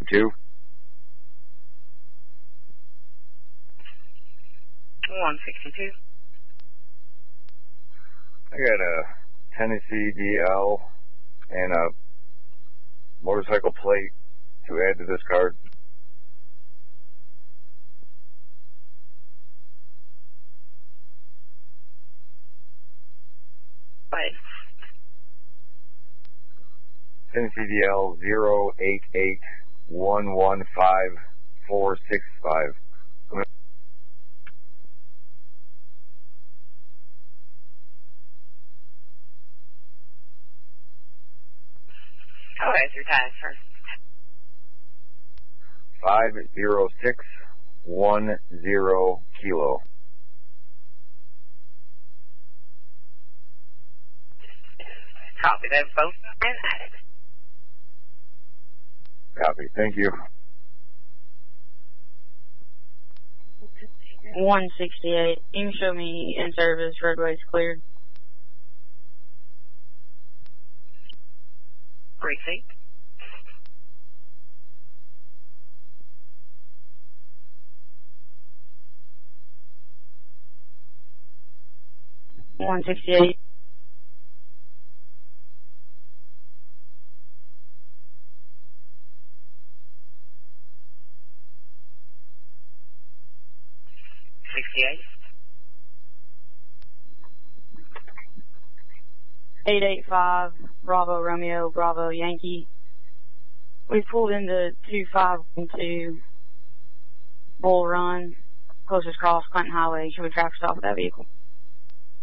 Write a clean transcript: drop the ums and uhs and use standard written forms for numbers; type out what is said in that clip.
162. 162. I got a Tennessee DL and a motorcycle plate to add to this card. What? Tennessee DL 088115465. Okay, through time first. 50610 kilo. Copy that, both and added. Copy. Thank you. 168. You can show me in service, roadways cleared. Precinct. $168. $68. 885 Bravo Romeo Bravo Yankee. We pulled into 2512 Bull Run, closest cross Clinton Highway. Should we traffic stop with that vehicle?